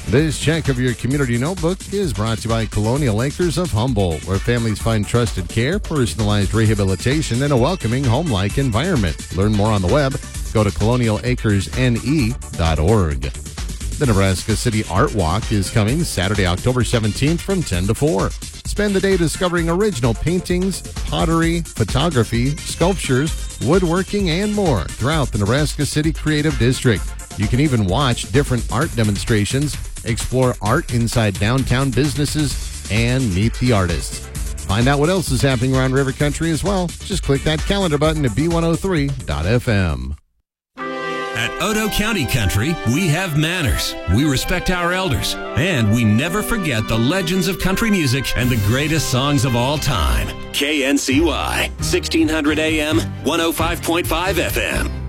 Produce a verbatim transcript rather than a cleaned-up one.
This check of your community notebook is brought to you by Colonial Acres of Humboldt, where families find trusted care, personalized rehabilitation, and a welcoming home-like environment. Learn more on the web. Go to colonial acres n e dot org. The Nebraska City Art Walk is coming Saturday, October seventeenth from ten to four. Spend the day discovering original paintings, pottery, photography, sculptures, woodworking, and more throughout the Nebraska City Creative District. You can even watch different art demonstrations, explore art inside downtown businesses, and meet the artists. Find out what else is happening around River Country as well. Just click that calendar button at b one oh three dot f m. At Otoe County Country, we have manners, we respect our elders, and we never forget the legends of country music and the greatest songs of all time. K N C Y, sixteen hundred A M, one oh five point five F M.